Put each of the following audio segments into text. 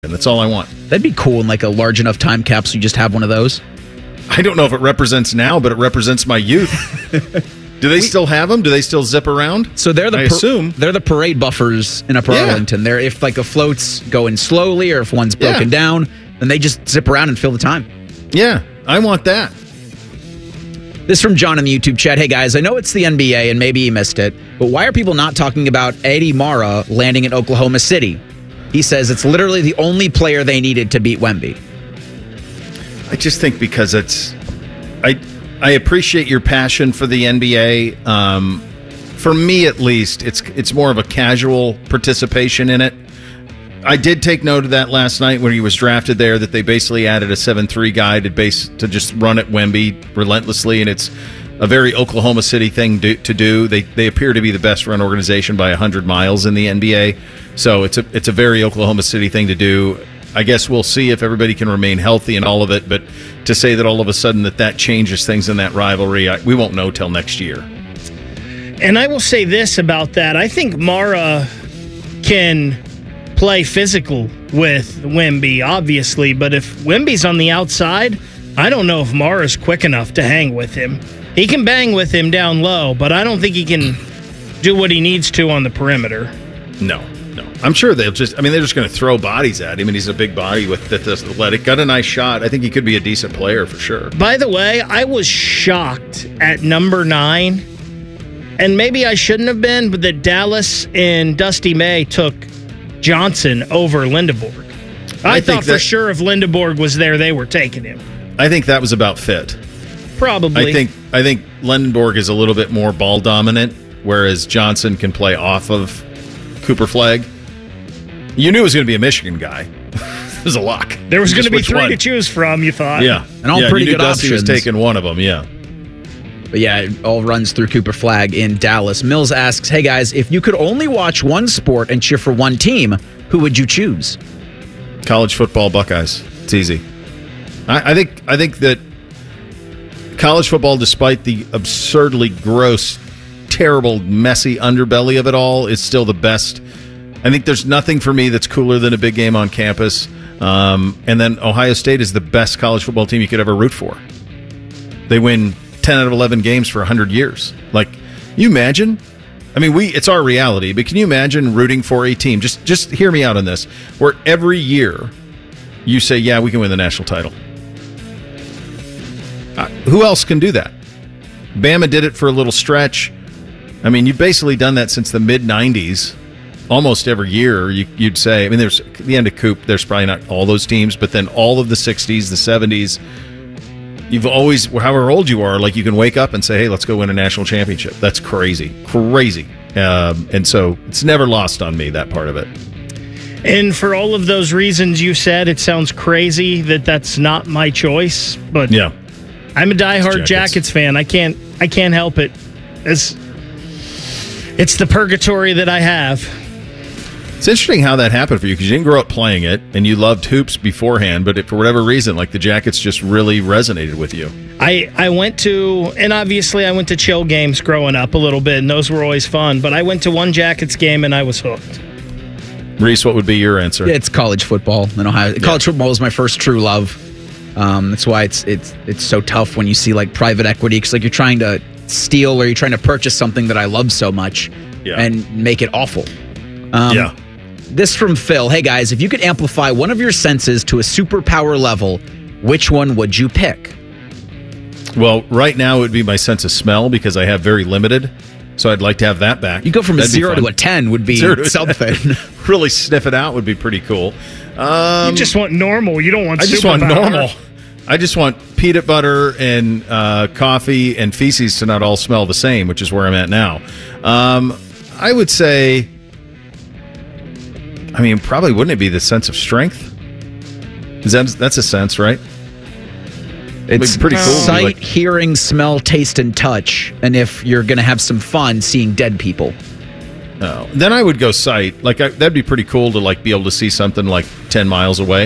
And that's all I want. That'd be cool in like a large enough time capsule. You just have one of those. I don't know if it represents now, but it represents my youth. Do they still have them? Do they still zip around? So they're I assume they're the parade buffers in Upper Arlington. They're if like a float's going slowly or if one's broken down, then they just zip around and fill the time. Yeah, I want that. This from John in the YouTube chat. Hey guys, I know it's the NBA and maybe you missed it, but why are people not talking about Eddie Mara landing in Oklahoma City? He says it's literally the only player they needed to beat Wemby. I just think because it's... I appreciate your passion for the NBA. For me, at least, it's more of a casual participation in it. I did take note of that last night when he was drafted there, that they basically added a 7-3 guy to just run at Wemby relentlessly, and it's a very Oklahoma City thing to do. They appear to be the best run organization by 100 miles in the NBA, so it's a very Oklahoma City thing to do. I guess we'll see if everybody can remain healthy and all of it, but to say that all of a sudden that changes things in that rivalry, we won't know till next year. And I will say this about that. I think Mara can play physical with Wemby, obviously, but if Wemby's on the outside, I don't know if Mara's quick enough to hang with him. He can bang with him down low, but I don't think he can do what he needs to on the perimeter. No. I'm sure they're just going to throw bodies at him, and he's a big body that's athletic. Got a nice shot. I think he could be a decent player for sure. By the way, I was shocked at number 9, and maybe I shouldn't have been, but that Dallas and Dusty May took Johnson over Lindeborg. I thought for sure if Lindeborg was there, they were taking him. I think that was about fit. Probably. I think Lindeborg is a little bit more ball dominant, whereas Johnson can play off of Cooper Flagg. You knew it was going to be a Michigan guy. It was a lock. There was going to be 3 to choose from, you thought. Yeah. And all pretty good Dusty options. was taking one of them, yeah. But yeah, it all runs through Cooper Flagg in Dallas. Mills asks, hey guys, if you could only watch one sport and cheer for one team, who would you choose? College football, Buckeyes. It's easy. I think that college football, despite the absurdly gross, terrible, messy underbelly of it all, is still the best. I think there's nothing for me that's cooler than a big game on campus. And then Ohio State is the best college football team you could ever root for. They win 10 out of 11 games for 100 years. Like, you imagine? I mean, it's our reality, but can you imagine rooting for a team? Just hear me out on this. Where every year you say, yeah, we can win the national title. Who else can do that? Bama did it for a little stretch. I mean, you've basically done that since the mid-'90s. Almost every year, you'd say. I mean, there's the end of Coop. There's probably not all those teams, but then all of the 60s, the 70s, you've always, however old you are, like you can wake up and say, hey, let's go win a national championship. That's crazy. And so it's never lost on me, that part of it. And for all of those reasons you said, it sounds crazy that that's not my choice, but yeah, I'm a diehard Jackets fan. I can't help it. It's the purgatory that I have. It's interesting how that happened for you, because you didn't grow up playing it, and you loved hoops beforehand, but for whatever reason, like the Jackets just really resonated with you. I went to, and obviously I went to chill games growing up a little bit, and those were always fun, but I went to one Jackets game, and I was hooked. Reese, what would be your answer? Yeah, it's college football in Ohio. College football was my first true love. That's why it's so tough when you see like private equity, because like you're trying to steal or you're trying to purchase something that I love so much and make it awful. This from Phil. Hey guys, if you could amplify one of your senses to a superpower level, which one would you pick? Well, right now it would be my sense of smell, because I have very limited. So I'd like to have that back. You go from a 0 to a 10 would be something. Really sniff it out would be pretty cool. You just want normal. You don't want superpower. I just want normal. I just want peanut butter and coffee and feces to not all smell the same, which is where I'm at now. I would say, I mean, probably wouldn't it be the sense of strength? That's a sense, right? It's pretty cool. Sight, hearing, smell, taste, and touch. And if you're going to have some fun, seeing dead people. Oh, then I would go sight. Like that'd be pretty cool to like be able to see something like 10 miles away.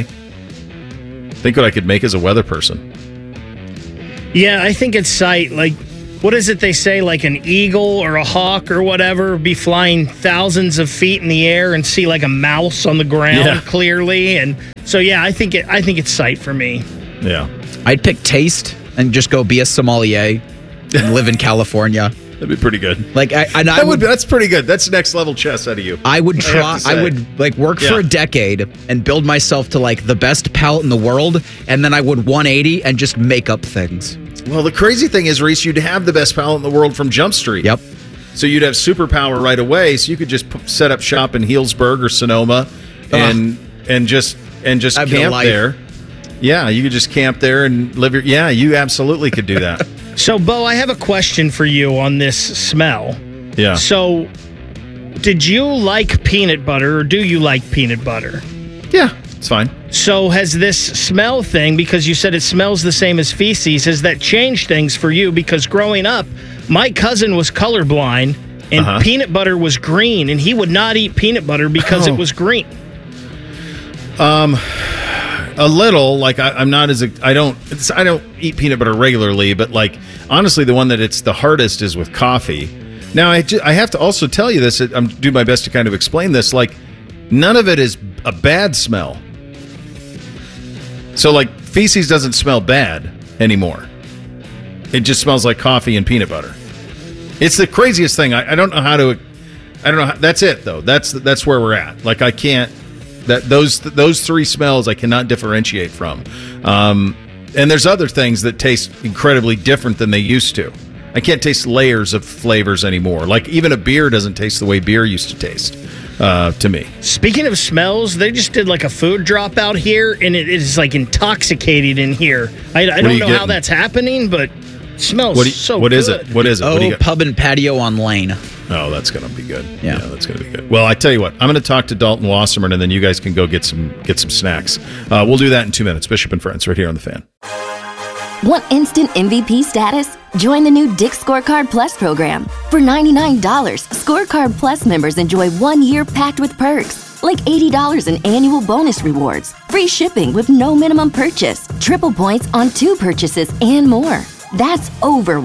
Think what I could make as a weather person. Yeah, I think it's sight. Like what is it they say, like an eagle or a hawk or whatever, be flying thousands of feet in the air and see like a mouse on the ground clearly. And so, yeah, I think it's sight for me. Yeah. I'd pick taste and just go be a sommelier and live in California. That'd be pretty good. Like that's pretty good. That's next level chess out of you. I would try. I would like work for a decade and build myself to like the best palate in the world, and then I would 180 and just make up things. Well, the crazy thing is, Reese, you'd have the best palate in the world from Jump Street. Yep. So you'd have superpower right away. So you could just set up shop in Healdsburg or Sonoma, and just camp there. Yeah, you could just camp there and live your. Yeah, you absolutely could do that. So, Bo, I have a question for you on this smell. Yeah. So, did you like peanut butter, or do you like peanut butter? Yeah, it's fine. So, has this smell thing, because you said it smells the same as feces, has that changed things for you? Because growing up, my cousin was colorblind, and peanut butter was green, and he would not eat peanut butter because it was green. A little, like I'm not as I don't eat peanut butter regularly, but like honestly, the one that it's the hardest is with coffee. Now I have to also tell you this. I'm doing my best to kind of explain this. Like none of it is a bad smell. So like feces doesn't smell bad anymore. It just smells like coffee and peanut butter. It's the craziest thing. I don't know how to. I don't know. That's it though. That's where we're at. Like I can't. Those three smells I cannot differentiate from. And there's other things that taste incredibly different than they used to. I can't taste layers of flavors anymore. Like even a beer doesn't taste the way beer used to taste to me. Speaking of smells, they just did like a food drop out here, and it is like intoxicated in here. I don't know how that's happening, but it smells so good. What is it? What is it? Oh, Pub and Patio on Lane. Oh, that's going to be good. Yeah, that's going to be good. Well, I tell you what, I'm going to talk to Dalton Wasserman, and then you guys can go get some snacks. We'll do that in 2 minutes. Bishop and Friends, right here on The Fan. Want instant MVP status? Join the new Dick's Scorecard Plus program. For $99, Scorecard Plus members enjoy 1 year packed with perks, like $80 in annual bonus rewards, free shipping with no minimum purchase, triple points on 2 purchases, and more. That's over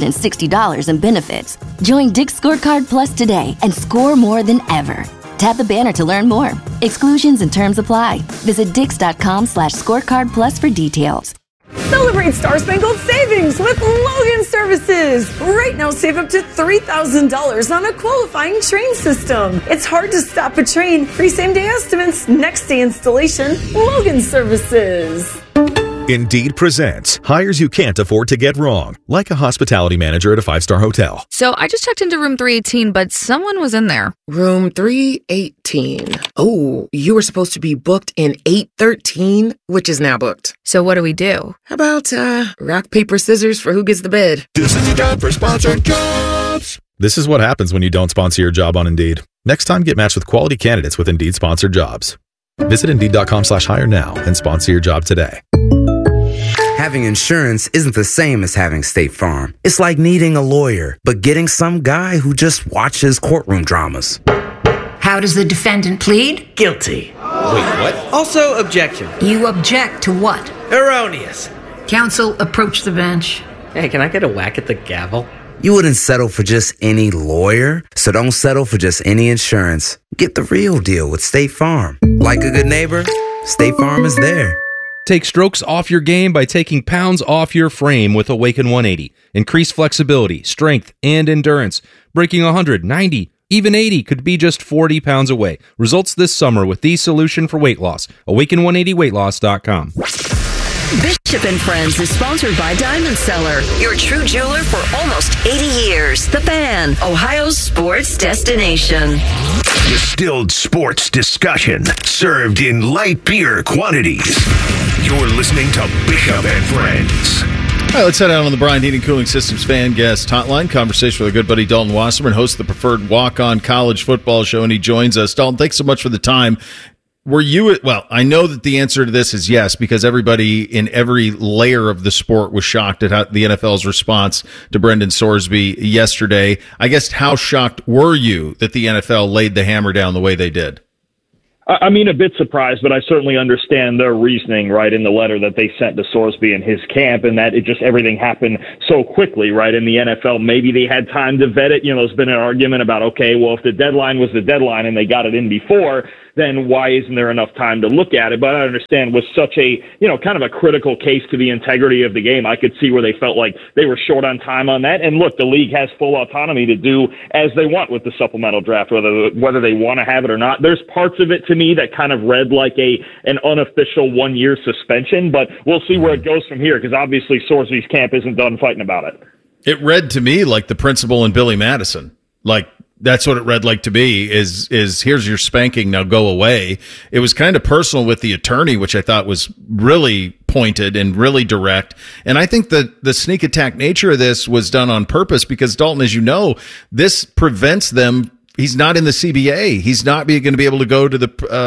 $160 in benefits. Join Dick's Scorecard Plus today and score more than ever. Tap the banner to learn more. Exclusions and terms apply. Visit dix.com/scorecard plus for details. Celebrate Star Spangled Savings with Logan Services. Right now, save up to $3,000 on a qualifying train system. It's hard to stop a train. Free same-day estimates, next-day installation. Logan Services. Indeed presents hires you can't afford to get wrong, like a hospitality manager at a 5-star hotel. So I just checked into room 318, but someone was in there. Room 318. Oh, you were supposed to be booked in 813, which is now booked. So what do we do? How about rock, paper, scissors for who gets the bid? This is the time for sponsored jobs. This is what happens when you don't sponsor your job on Indeed. Next time, get matched with quality candidates with Indeed sponsored jobs. Visit Indeed.com/hire now and sponsor your job today. Having insurance isn't the same as having State Farm. It's like needing a lawyer, but getting some guy who just watches courtroom dramas. How does the defendant plead? Guilty. Wait, what? Also, objection. You object to what? Erroneous. Counsel, approach the bench. Hey, can I get a whack at the gavel? You wouldn't settle for just any lawyer, so don't settle for just any insurance. Get the real deal with State Farm. Like a good neighbor, State Farm is there. Take strokes off your game by taking pounds off your frame with Awaken 180. Increase flexibility, strength, and endurance. Breaking 100, 90, even 80 could be just 40 pounds away. Results this summer with the solution for weight loss. Awaken180weightloss.com. Bishop and Friends is sponsored by Diamond Seller, your true jeweler for almost 80 years. The Fan, Ohio's sports destination. Distilled sports discussion served in light beer quantities. You're listening to Bishop and Friends. All right, let's head out on the Brian Heating Cooling Systems fan guest hotline. Conversation with our good buddy Dalton Wasserman, host of the Preferred Walk-On College Football Show, and he joins us. Dalton, thanks so much for the time. Well, I know that the answer to this is yes, because everybody in every layer of the sport was shocked at how the NFL's response to Brendan Sorsby yesterday. I guess, how shocked were you that the NFL laid the hammer down the way they did? I mean, a bit surprised, but I certainly understand their reasoning, right, in the letter that they sent to Sorsby and his camp, and that it just everything happened so quickly, right? In the NFL, maybe they had time to vet it. There's been an argument about, okay, well, if the deadline was the deadline and they got it in before, then why isn't there enough time to look at it? But I understand with such a, kind of a critical case to the integrity of the game, I could see where they felt like they were short on time on that. And look, the league has full autonomy to do as they want with the supplemental draft, whether they want to have it or not. There's parts of it to me that kind of read like an unofficial 1-year suspension, but we'll see where it goes from here, because obviously Sorsby's camp isn't done fighting about it. It read to me like the principal and Billy Madison. Like, that's what it read like to me is here's your spanking, now go away. It was kind of personal with the attorney, which I thought was really pointed and really direct. And I think that the sneak attack nature of this was done on purpose because, Dalton, as you know, this prevents them. He's not in the CBA. He's not going to be able to go to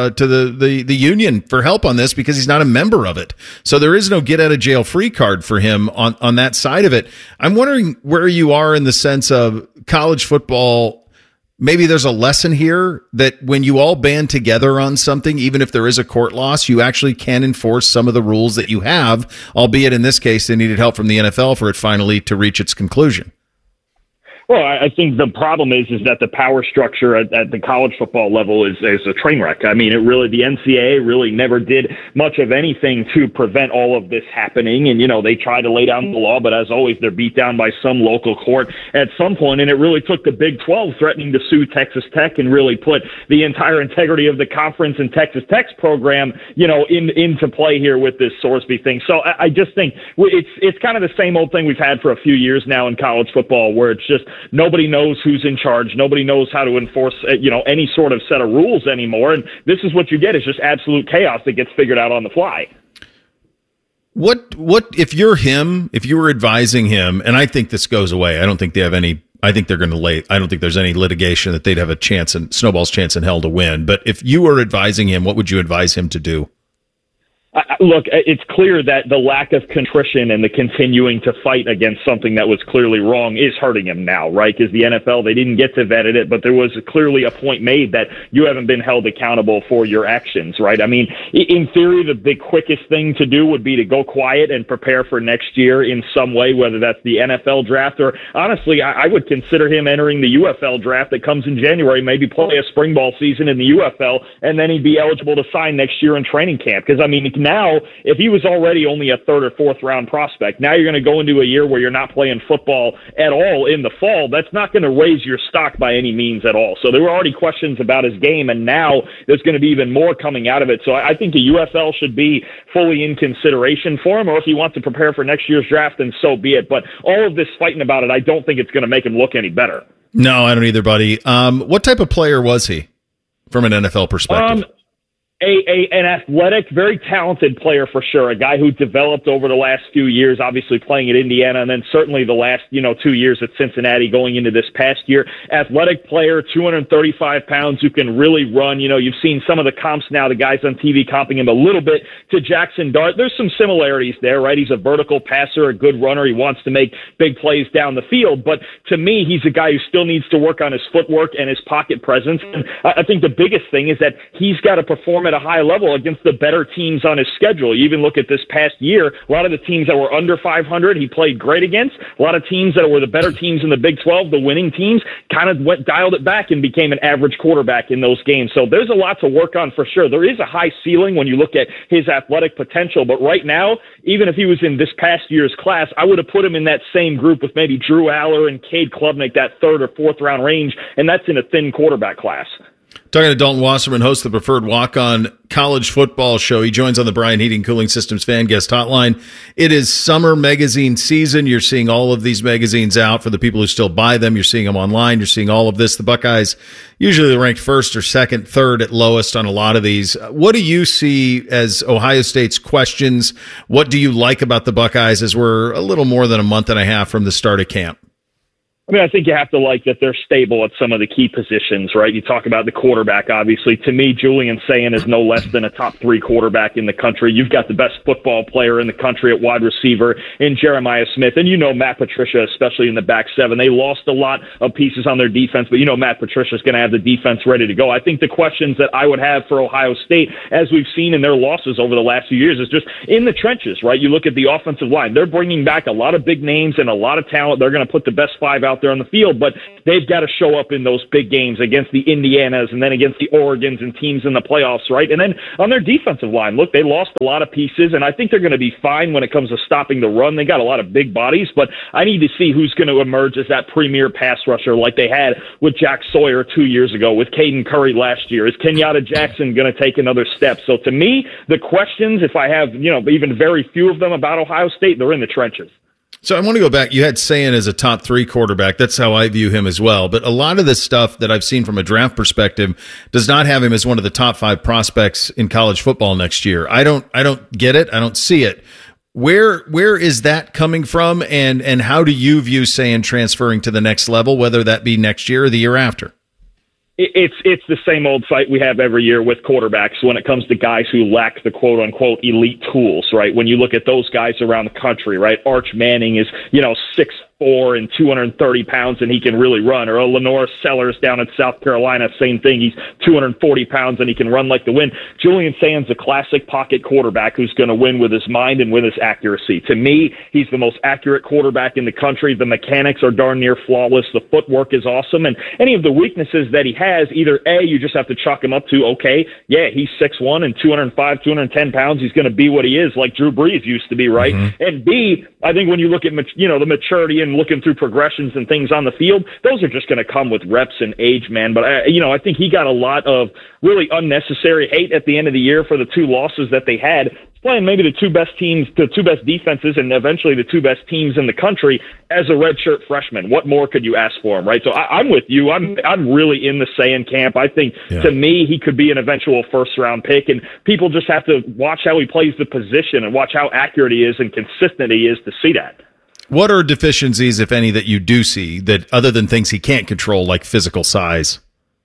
the union for help on this because he's not a member of it. So there is no get out of jail free card for him on that side of it. I'm wondering where you are in the sense of college football. Maybe there's a lesson here that when you all band together on something, even if there is a court loss, you actually can enforce some of the rules that you have, albeit in this case, they needed help from the NFL for it finally to reach its conclusion. Well, I think the problem is that the power structure at the college football level is a train wreck. I mean, the NCAA really never did much of anything to prevent all of this happening. And, they try to lay down the law, but as always, they're beat down by some local court at some point. And it really took the Big 12 threatening to sue Texas Tech and really put the entire integrity of the conference and Texas Tech's program, into play here with this Sorsby thing. So I just think it's kind of the same old thing we've had for a few years now in college football, where it's just nobody knows who's in charge. Nobody knows how to enforce, any sort of set of rules anymore. And this is what you get, is just absolute chaos that gets figured out on the fly. What if you're him, if you were advising him, and I think this goes away. I don't think they have any, I think they're going to I don't think there's any litigation that they'd have a chance and snowball's chance in hell to win. But if you were advising him, what would you advise him to do? Look, it's clear that the lack of contrition and the continuing to fight against something that was clearly wrong is hurting him now, right? Because the NFL, they didn't get to vet it, but there was clearly a point made that you haven't been held accountable for your actions, right? I mean, in theory, the quickest thing to do would be to go quiet and prepare for next year in some way, whether that's the NFL draft or, honestly, I would consider him entering the UFL draft that comes in January, maybe play a spring ball season in the UFL, and then he'd be eligible to sign next year in training camp. Because, I mean, now, if he was already only a 3rd or 4th round prospect, now you're going to go into a year where you're not playing football at all in the fall. That's not going to raise your stock by any means at all. So there were already questions about his game, and now there's going to be even more coming out of it. So I think the UFL should be fully in consideration for him, or if he wants to prepare for next year's draft, then so be it. But all of this fighting about it, I don't think it's going to make him look any better. No, I don't either, buddy. What type of player was he from an NFL perspective? An athletic, very talented player for sure. A guy who developed over the last few years, obviously playing at Indiana, and then certainly the last 2 years at Cincinnati going into this past year. Athletic player, 235 pounds, who can really run. You've seen some of the comps now, the guys on TV comping him a little bit to Jackson Dart. There's some similarities there, right? He's a vertical passer, a good runner. He wants to make big plays down the field. But to me, he's a guy who still needs to work on his footwork and his pocket presence. And I think the biggest thing is that he's got to perform at a high level against the better teams on his schedule. You even look at this past year, a lot of the teams that were under 500, he played great against. A lot of teams that were the better teams in the Big 12, the winning teams, kind of dialed it back and became an average quarterback in those games. So there's a lot to work on for sure. There is a high ceiling when you look at his athletic potential, but right now, even if he was in this past year's class, I would have put him in that same group with maybe Drew Aller and Cade Klubnik, that 3rd or 4th round range, and that's in a thin quarterback class. Talking to Dalton Wasserman, host of the Preferred Walk-On College Football Show. He joins on the Brian Heating Cooling Systems Fan Guest Hotline. It is summer magazine season. You're seeing all of these magazines out for the people who still buy them. You're seeing them online. You're seeing all of this. The Buckeyes, usually ranked 1st or 2nd, 3rd at lowest on a lot of these. What do you see as Ohio State's questions? What do you like about the Buckeyes as we're a little more than a month and a half from the start of camp? I mean, I think you have to like that they're stable at some of the key positions, right? You talk about the quarterback, obviously. To me, Julian Sayin is no less than a top 3 quarterback in the country. You've got the best football player in the country at wide receiver in Jeremiah Smith. And Matt Patricia, especially in the back 7. They lost a lot of pieces on their defense, but Matt Patricia's going to have the defense ready to go. I think the questions that I would have for Ohio State, as we've seen in their losses over the last few years, is just in the trenches, right? You look at the offensive line. They're bringing back a lot of big names and a lot of talent. They're going to put the best 5 out there on the field, but they've got to show up in those big games against the Indianas and then against the Oregons and teams in the playoffs, right? And then on their defensive line, look, they lost a lot of pieces, and I think they're going to be fine when it comes to stopping the run. They got a lot of big bodies, but I need to see who's going to emerge as that premier pass rusher like they had with Jack Sawyer 2 years ago, with Caden Curry last year. Is Kenyatta Jackson going to take another step? So to me, the questions, if I have, even very few of them about Ohio State, they're in the trenches. So I want to go back. You had Sayin as a top 3 quarterback. That's how I view him as well. But a lot of the stuff that I've seen from a draft perspective does not have him as one of the top 5 prospects in college football next year. I don't get it. I don't see it. Where is that coming from? And how do you view Sayin transferring to the next level, whether that be next year or the year after? It's the same old fight we have every year with quarterbacks when it comes to guys who lack the quote-unquote elite tools, right? When you look at those guys around the country, right? Arch Manning is, 6'4" and 230 pounds, and he can really run. Or Lenore Sellers down in South Carolina, same thing. He's 240 pounds, and he can run like the wind. Julian Sayin's a classic pocket quarterback who's going to win with his mind and with his accuracy. To me, he's the most accurate quarterback in the country. The mechanics are darn near flawless. The footwork is awesome. And any of the weaknesses that he has, either A, you just have to chalk him up to, okay, yeah, he's 6'1" and 205, 210 pounds. He's going to be what he is, like Drew Brees used to be, right? Mm-hmm. And B, I think when you look at, the maturity and looking through progressions and things on the field, those are just going to come with reps and age, man. But, I think he got a lot of really unnecessary hate at the end of the year for the 2 losses that they had, playing maybe the 2 best teams, the 2 best defenses, and eventually the 2 best teams in the country as a redshirt freshman. What more could you ask for him, right? So I'm with you. I'm really in the Sayin camp. I think, to me, he could be an eventual first-round pick, and people just have to watch how he plays the position and watch how accurate he is and consistent he is to see that. What are deficiencies, if any, that you do see that other than things he can't control, like physical size?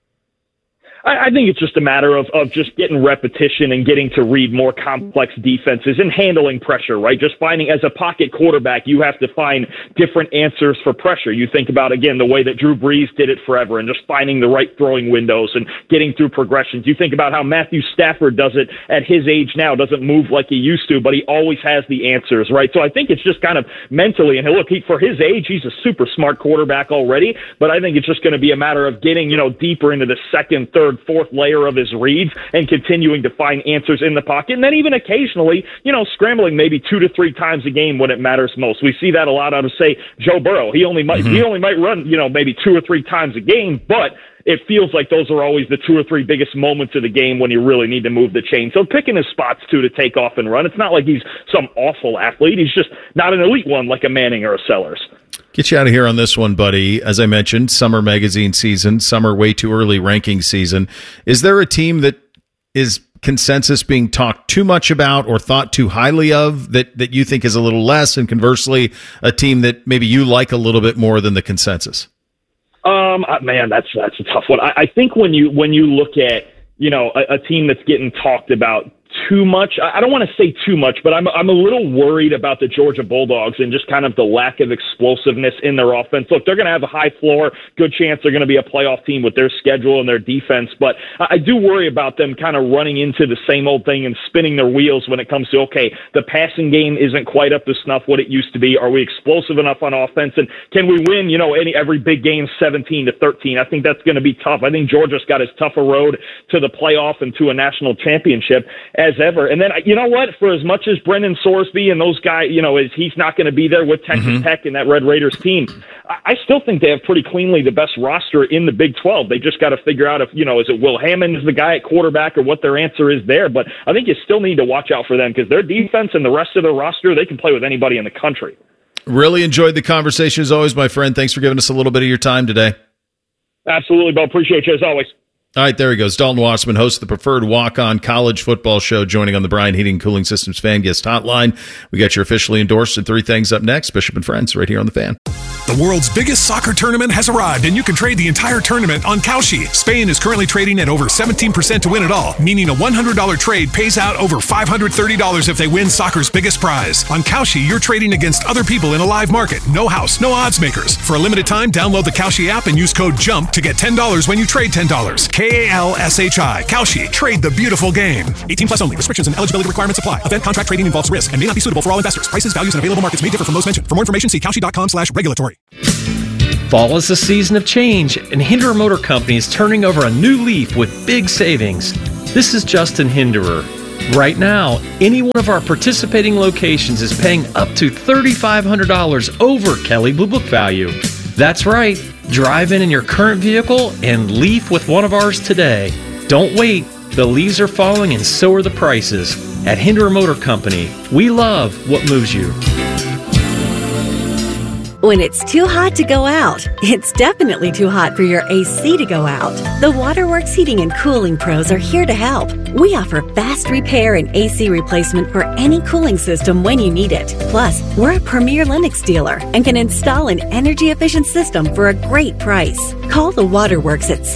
I think it's just a matter of just getting repetition and getting to read more complex defenses and handling pressure, right? Just finding, as a pocket quarterback, you have to find different answers for pressure. You think about, again, the way that Drew Brees did it forever and just finding the right throwing windows and getting through progressions. You think about how Matthew Stafford does it at his age now, doesn't move like he used to, but he always has the answers, right? So I think it's just kind of mentally, and look, for his age, he's a super smart quarterback already, but I think it's just going to be a matter of getting, deeper into the second, third, 4th layer of his reads and continuing to find answers in the pocket. And then even occasionally, scrambling maybe 2 to 3 times a game when it matters most. We see that a lot out of, say, Joe Burrow. He only might run, maybe 2 or 3 times a game, but it feels like those are always the 2 or 3 biggest moments of the game when you really need to move the chain. So picking his spots, too, to take off and run. It's not like he's some awful athlete. He's just not an elite one like a Manning or a Sellers. Get you out of here on this one, buddy. As I mentioned, summer magazine season, summer way too early ranking season. Is there a team that is consensus being talked too much about or thought too highly of that you think is a little less, and conversely, a team that maybe you like a little bit more than the consensus? Man, that's a tough one. I think when you look at, a team that's getting talked about too much, I don't want to say too much, but I'm a little worried about the Georgia Bulldogs and just kind of the lack of explosiveness in their offense. Look, they're going to have a high floor, good chance they're going to be a playoff team with their schedule and their defense, but I do worry about them kind of running into the same old thing and spinning their wheels when it comes to, okay, the passing game isn't quite up to snuff what it used to be. Are we explosive enough on offense? And can we win, every big game 17-13? I think that's going to be tough. I think Georgia's got as tough a road to the playoff and to a national championship as ever. And then, you know what? For as much as Brendan Sorsby and those guys, he's not going to be there with Texas Tech and that Red Raiders team, I still think they have pretty cleanly the best roster in the Big 12. They just got to figure out if, is it Will Hammond is the guy at quarterback or what their answer is there. But I think you still need to watch out for them because their defense and the rest of their roster, they can play with anybody in the country. Really enjoyed the conversation as always, my friend. Thanks for giving us a little bit of your time today. Absolutely, Bo. Appreciate you as always. All right, there he goes. Dalton Wasserman, host of the preferred walk-on college football show, joining on the Brian Heating and Cooling Systems Fan Guest Hotline. We got your officially endorsed and 3 things up next. Bishop and Friends right here on the Fan. The world's biggest soccer tournament has arrived, and you can trade the entire tournament on Kalshi. Spain is currently trading at over 17% to win it all, meaning a $100 trade pays out over $530 if they win soccer's biggest prize. On Kalshi, you're trading against other people in a live market. No house, no odds makers. For a limited time, download the Kalshi app and use code JUMP to get $10 when you trade $10. Kalshi. Kalshi. Trade the beautiful game. 18 plus only. Restrictions and eligibility requirements apply. Event contract trading involves risk and may not be suitable for all investors. Prices, values, and available markets may differ from those mentioned. For more information, see kalshi.com/regulatory. Fall is a season of change, and Hinderer Motor Company is turning over a new leaf with big savings. This is Justin Hinderer. Right now, any one of our participating locations is paying up to $3,500 over Kelley Blue Book value. That's right. Drive in your current vehicle and leaf with one of ours today. Don't wait. The leaves are falling and so are the prices. At Hinderer Motor Company, we love what moves you. When it's too hot to go out, it's definitely too hot for your AC to go out. The Waterworks Heating and Cooling Pros are here to help. We offer fast repair and AC replacement for any cooling system when you need it. Plus, we're a premier Lennox dealer and can install an energy-efficient system for a great price. Call the Waterworks at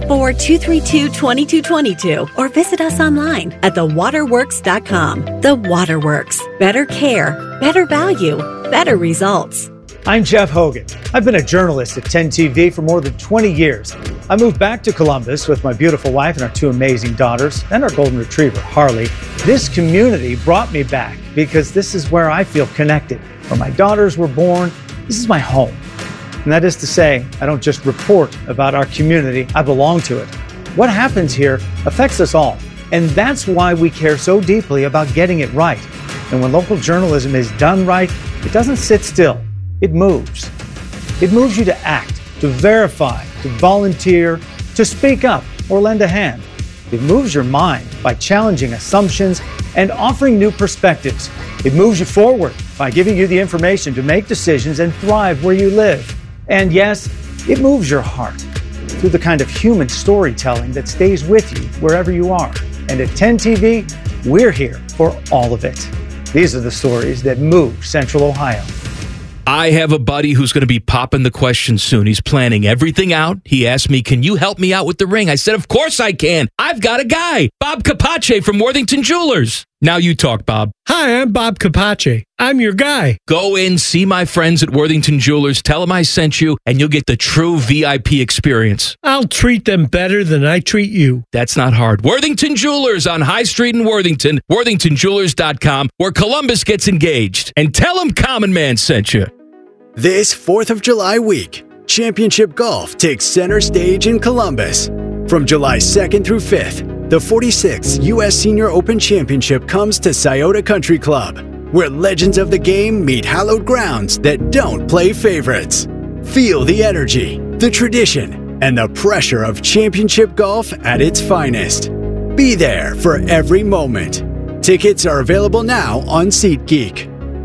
614-232-2222 or visit us online at thewaterworks.com. The Waterworks. Better care, better value, better results. I'm Jeff Hogan. I've been a journalist at 10 TV for more than 20 years. I moved back to Columbus with my beautiful wife and our two amazing daughters and our golden retriever, Harley. This community brought me back because this is where I feel connected. Where my daughters were born, this is my home. And that is to say, I don't just report about our community, I belong to it. What happens here affects us all. And that's why we care so deeply about getting it right. And when local journalism is done right, it doesn't sit still. It moves. It moves you to act, to verify, to volunteer, to speak up or lend a hand. It moves your mind by challenging assumptions and offering new perspectives. It moves you forward by giving you the information to make decisions and thrive where you live. And yes, it moves your heart through the kind of human storytelling that stays with you wherever you are. And at 10 TV, we're here for all of it. These are the stories that move Central Ohio. I have a buddy who's going to be popping the question soon. He's planning everything out. He asked me, can you help me out with the ring? I said, of course I can. I've got a guy, Bob Capace from Worthington Jewelers. Now you talk, Bob. Hi, I'm Bob Capace. I'm your guy. Go in, see my friends at Worthington Jewelers, tell them I sent you, and you'll get the true VIP experience. I'll treat them better than I treat you. That's not hard. Worthington Jewelers on High Street in Worthington, worthingtonjewelers.com, where Columbus gets engaged. And tell them Common Man sent you. This 4th of July week, Championship Golf takes center stage in Columbus. From July 2nd through 5th, the 46th U.S. Senior Open Championship comes to Scioto Country Club, where legends of the game meet hallowed grounds that don't play favorites. Feel the energy, the tradition, and the pressure of championship golf at its finest. Be there for every moment. Tickets are available now on SeatGeek.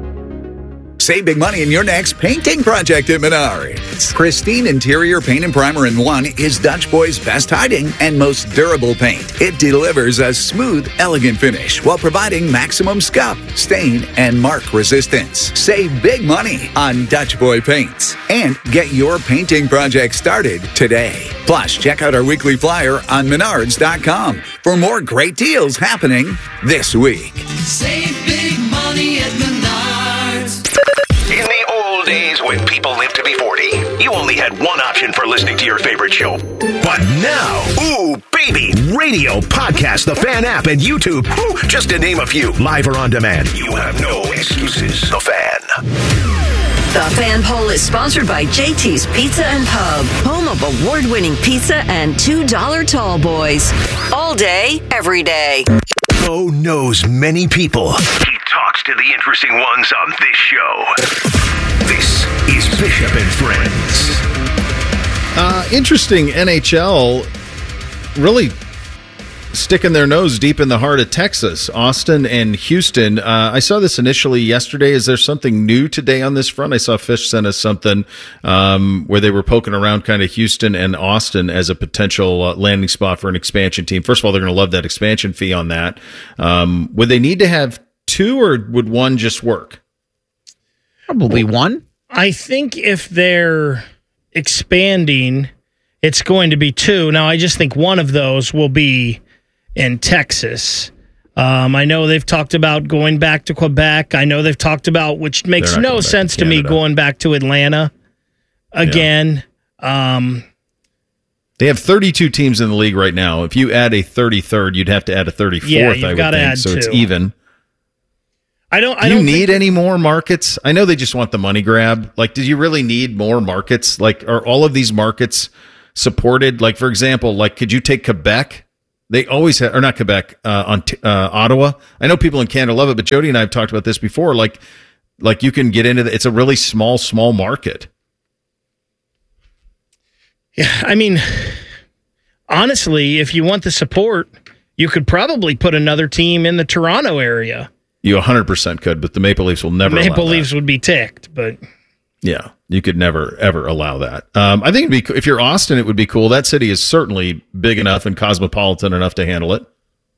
Save big money in your next painting project at Menards. Pristine interior paint and primer in one is Dutch Boy's best hiding and most durable paint. It delivers a smooth, elegant finish while providing maximum scuff, stain, and mark resistance. Save big money on Dutch Boy paints and get your painting project started today. Plus, check out our weekly flyer on Menards.com for more great deals happening this week. Save big money at Menards. In the old days when people lived to be 40, you only had one option for listening to your favorite show. But now, ooh, baby, radio, podcast, the Fan app, and YouTube, just to name a few, live or on demand. You have no excuses. The Fan. The Fan Poll is sponsored by JT's Pizza and Pub, home of award-winning pizza and $2 tall boys. All day, every day. Bo knows many people. He talks to the interesting ones on this show. This is Bishop and Friends. Interesting. NHL really sticking their nose deep in the heart of Texas, Austin and Houston. I saw this initially yesterday. Is there something new today on this front? I saw Fish sent us something where they were poking around kind of Houston and Austin as a potential landing spot for an expansion team. First of all, they're going to love that expansion fee on that. Would they need to have two, or would one just work? Probably one. I think if they're expanding, it's going to be 2. Now, I just think one of those will be in Texas. I know they've talked about going back to Quebec. I know they've talked about, which makes no sense to me, going back to Atlanta again. Yeah. They have 32 teams in the league right now. If you add a 33rd, you'd have to add a 34th, I would think, so 2. It's even. Do you need any more markets? I know they just want the money grab. Like, do you really need more markets? Like, are all of these markets supported? Like, for example, like, could you take Quebec? They always have, or not Quebec, Ottawa. I know people in Canada love it, but Jody and I have talked about this before. Like you can get into it's a really small market. Yeah, I mean, honestly, if you want the support, you could probably put another team in the Toronto area. You 100% could, but the Maple Leafs will never. Maple Leafs would be ticked, but yeah, you could never ever allow that. I think it'd be if you're Austin, it would be cool. That city is certainly big enough and cosmopolitan enough to handle it.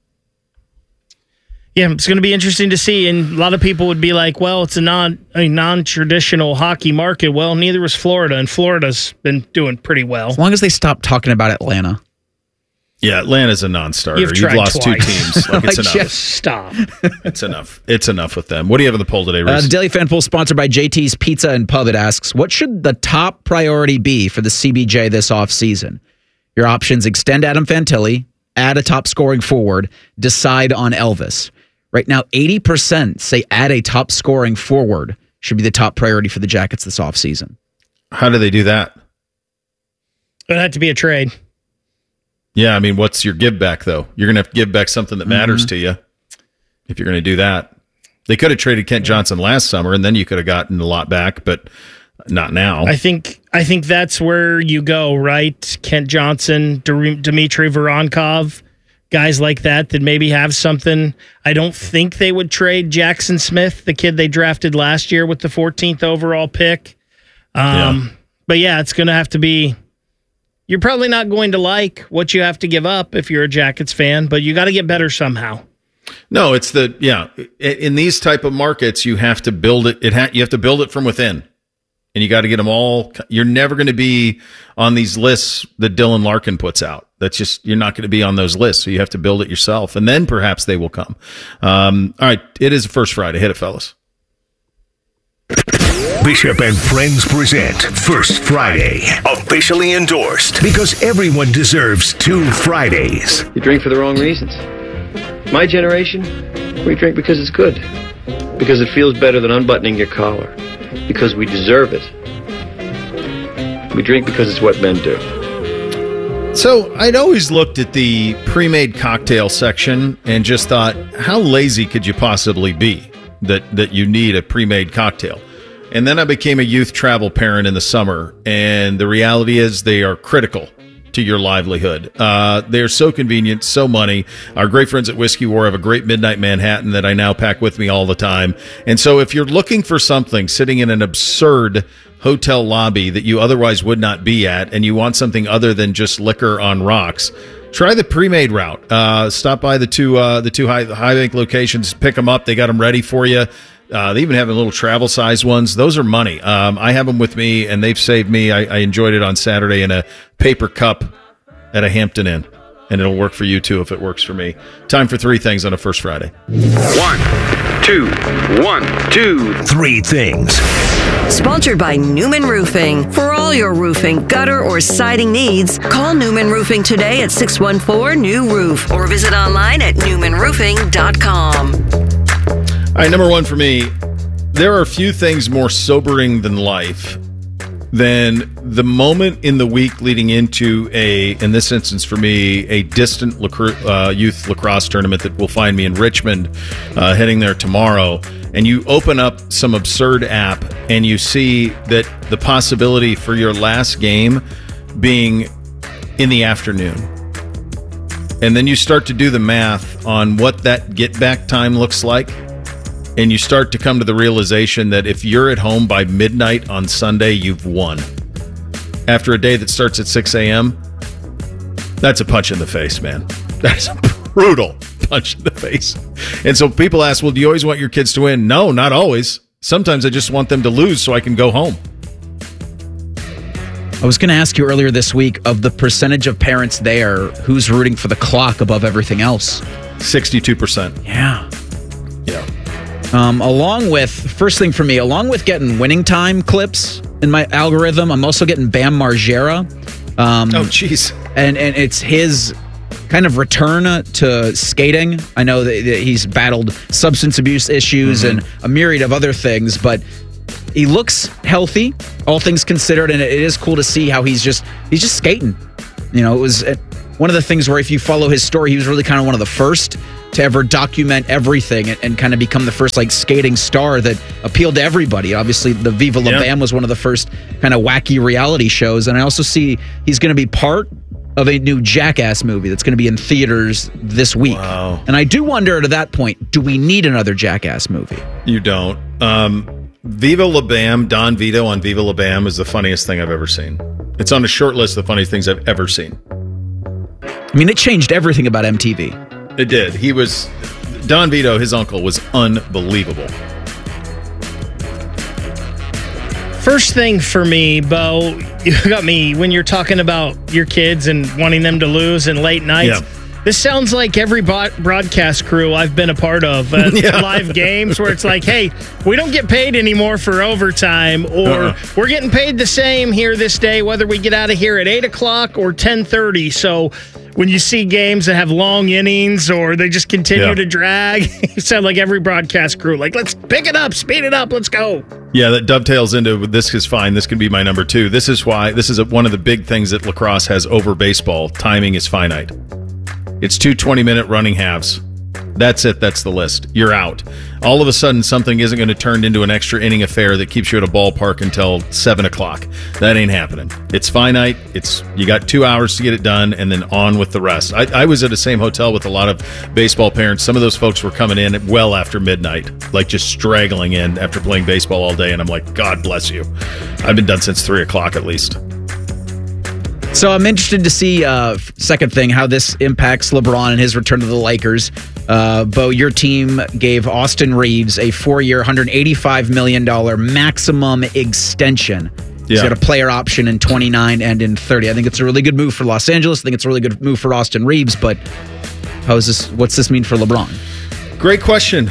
Yeah, it's going to be interesting to see, and a lot of people would be like, "Well, it's a non-traditional hockey market." Well, neither was Florida, and Florida's been doing pretty well. As long as they stop talking about Atlanta. Yeah, Atlanta's a non-starter. You've lost twice. 2 teams. Like, it's enough. Just stop. It's enough. It's enough with them. What do you have in the poll today, Reese? The Daily Fan Poll, sponsored by JT's Pizza and Pub. It asks, what should the top priority be for the CBJ this offseason? Your options: extend Adam Fantilli, add a top scoring forward, decide on Elvis. Right now, 80% say add a top scoring forward should be the top priority for the Jackets this offseason. How do they do that? It would have to be a trade. Yeah, I mean, what's your give back, though? You're going to have to give back something that matters to you if you're going to do that. They could have traded Kent Johnson last summer, and then you could have gotten a lot back, but not now. I think that's where you go, right? Kent Johnson, Dmitry Voronkov, guys like that maybe have something. I don't think they would trade Jackson Smith, the kid they drafted last year with the 14th overall pick. But yeah, it's going to have to be. You're probably not going to like what you have to give up if you're a Jackets fan, but you got to get better somehow. No, it's in these type of markets, you have to build it. You have to build it from within, and you got to get them all. You're never going to be on these lists that Dylan Larkin puts out. That's just, you're not going to be on those lists. So you have to build it yourself, and then perhaps they will come. All right. It is the first Friday. Hit it, fellas. Bishop and Friends present First Friday, officially endorsed because everyone deserves 2 Fridays. You drink for the wrong reasons. My generation, we drink because it's good, because it feels better than unbuttoning your collar, because we deserve it. We drink because it's what men do. So I'd always looked at the pre-made cocktail section and just thought, how lazy could you possibly be that you need a pre-made cocktail? And then I became a youth travel parent in the summer, and the reality is they are critical to your livelihood. They're so convenient, so money. Our great friends at Whiskey War have a great Midnight Manhattan that I now pack with me all the time. And so if you're looking for something sitting in an absurd hotel lobby that you otherwise would not be at, and you want something other than just liquor on rocks, try the pre-made route. Stop by the two High Bank locations, pick them up. They got them ready for you. They even have little travel size ones. Those are money. I have them with me, and they've saved me. I enjoyed it on Saturday in a paper cup at a Hampton Inn, and it'll work for you too if it works for me. Time for 3 things on a First Friday. 1, 2, 1, 2, 3 things. Sponsored by Newman Roofing. For all your roofing, gutter, or siding needs, call Newman Roofing today at 614-NEW-ROOF or visit online at newmanroofing.com. All right, number 1 for me, there are few things more sobering than life than the moment in the week leading into in this instance for me, a distant youth lacrosse tournament that will find me in Richmond, heading there tomorrow. And you open up some absurd app and you see that the possibility for your last game being in the afternoon. And then you start to do the math on what that get back time looks like. And you start to come to the realization that if you're at home by midnight on Sunday, you've won. After a day that starts at 6 a.m., that's a punch in the face, man. That's a brutal punch in the face. And so people ask, well, do you always want your kids to win? No, not always. Sometimes I just want them to lose so I can go home. I was going to ask you earlier this week, of the percentage of parents there, who's rooting for the clock above everything else? 62%. Yeah. Yeah. Along with, first thing for me, along with getting winning time clips in my algorithm, I'm also getting Bam Margera. Oh, jeez. And it's his kind of return to skating. I know that he's battled substance abuse issues and a myriad of other things, but he looks healthy, all things considered, and it is cool to see how he's just skating. You know, it was one of the things where if you follow his story, he was really kind of one of the first to ever document everything and kind of become the first like skating star that appealed to everybody. Obviously, the Viva La Bam was one of the first kind of wacky reality shows, and I also see he's going to be part of a new Jackass movie that's going to be in theaters this week. Wow. And I do wonder, to that point, do we need another Jackass movie? You don't. Viva La Bam, Don Vito on Viva La Bam is the funniest thing I've ever seen. It's on a short list of the funniest things I've ever seen. I mean, it changed everything about MTV. It did. Don Vito, his uncle, was unbelievable. First thing for me, Bo, you got me when you're talking about your kids and wanting them to lose and late nights. Yeah. This sounds like every broadcast crew I've been a part of at live games where it's like, hey, we don't get paid anymore for overtime, or we're getting paid the same here this day, whether we get out of here at 8 o'clock or 10:30. So when you see games that have long innings or they just continue to drag, you sound like every broadcast crew, like, let's pick it up, speed it up, let's go. Yeah, that dovetails into this is fine. This can be my number 2. This is one of the big things that lacrosse has over baseball. Timing is finite. It's 2 20-minute running halves. That's it. That's the list. You're out. All of a sudden, something isn't going to turn into an extra inning affair that keeps you at a ballpark until 7 o'clock. That ain't happening. It's finite. You got 2 hours to get it done, and then on with the rest. I was at the same hotel with a lot of baseball parents. Some of those folks were coming in well after midnight, like just straggling in after playing baseball all day, and I'm like, God bless you. I've been done since 3 o'clock at least. So I'm interested to see, second thing, how this impacts LeBron and his return to the Lakers. Bo, your team gave Austin Reeves a 4-year, $185 million maximum extension. He's got a player option in 29 and in 30. I think it's a really good move for Los Angeles. I think it's a really good move for Austin Reeves, but what's this mean for LeBron? Great question.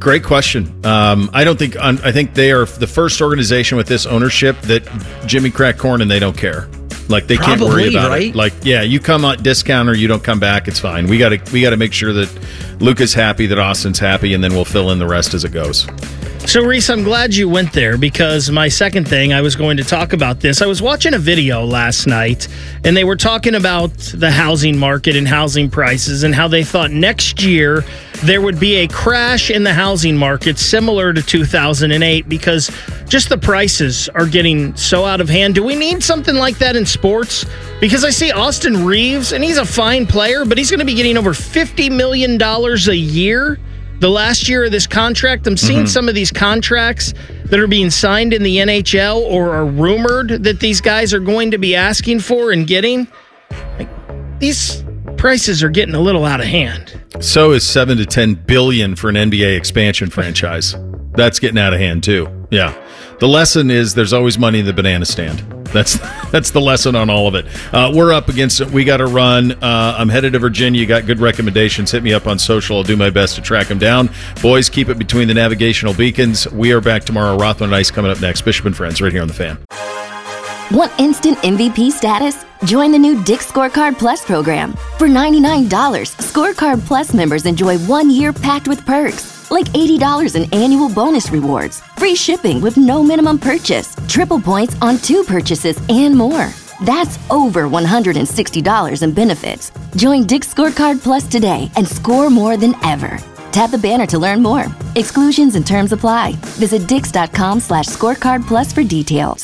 I think they are the first organization with this ownership that Jimmy cracked corn and they don't care. Like they can't worry about it. Like, you come on discount or you don't come back, it's fine. We got to make sure that Luka's happy, that Austin's happy, and then we'll fill in the rest as it goes. So, Reese, I'm glad you went there, because my second thing, I was going to talk about this. I was watching a video last night, and they were talking about the housing market and housing prices and how they thought next year there would be a crash in the housing market similar to 2008 because just the prices are getting so out of hand. Do we need something like that in sports? Because I see Austin Reeves, and he's a fine player, but he's going to be getting over $50 million a year. The last year of this contract, I'm seeing some of these contracts that are being signed in the NHL or are rumored that these guys are going to be asking for and getting. Like, these prices are getting a little out of hand. So is $7 to $10 billion for an NBA expansion franchise. That's getting out of hand too. Yeah. The lesson is there's always money in the banana stand. That's the lesson on all of it. We're up against it. We got to run. I'm headed to Virginia. You got good recommendations. Hit me up on social. I'll do my best to track them down. Boys, keep it between the navigational beacons. We are back tomorrow. Rothman and Ice coming up next. Bishop and Friends right here on The Fan. Want instant MVP status? Join the new Dick's Scorecard Plus program. For $99, Scorecard Plus members enjoy 1 year packed with perks, like $80 in annual bonus rewards, free shipping with no minimum purchase, triple points on 2 purchases, and more. That's over $160 in benefits. Join Dick's Scorecard Plus today and score more than ever. Tap the banner to learn more. Exclusions and terms apply. Visit Dix.com/scorecard plus for details.